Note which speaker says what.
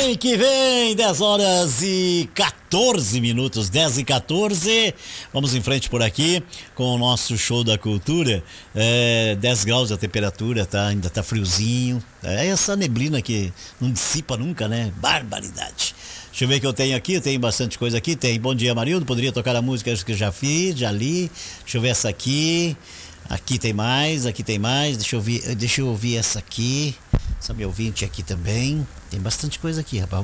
Speaker 1: vem que vem, 10 horas e 14 minutos, 10 e 14. Vamos em frente por aqui com o nosso show da cultura. 10 graus a temperatura, tá? Ainda tá friozinho. É essa neblina que não dissipa nunca, né? Barbaridade. Deixa eu ver o que eu tenho aqui, eu tenho bastante coisa aqui. Tem Bom Dia Marildo, poderia tocar a música que eu já fiz, já li. Deixa eu ver essa aqui. Aqui tem mais. Deixa eu ouvir essa aqui. Essa minha ouvinte aqui também. Tem bastante coisa aqui, rapaz.